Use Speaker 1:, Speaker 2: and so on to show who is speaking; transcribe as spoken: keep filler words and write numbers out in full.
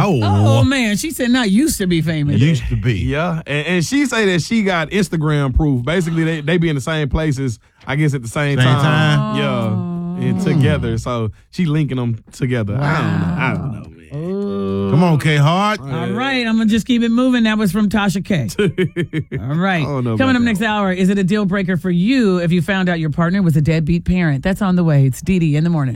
Speaker 1: Oh,
Speaker 2: Oh, man. She said not used to be famous.
Speaker 1: used to be.
Speaker 3: Yeah, and, and she say that she got Instagram proof. Basically, they, they be in the same places, I guess, at the same,
Speaker 1: Same
Speaker 3: time.
Speaker 1: time?
Speaker 3: Yeah, and together. So she linking them together. I don't know. I don't know, man.
Speaker 1: Come on, K Hard.
Speaker 2: All right, I'm going to just keep it moving. That was from Tasha K. All right.
Speaker 3: I don't know
Speaker 2: Coming
Speaker 3: about
Speaker 2: up next
Speaker 3: that.
Speaker 2: hour, is it a deal breaker for you if you found out your partner was a deadbeat parent? That's on the way. It's Dee Dee in the morning.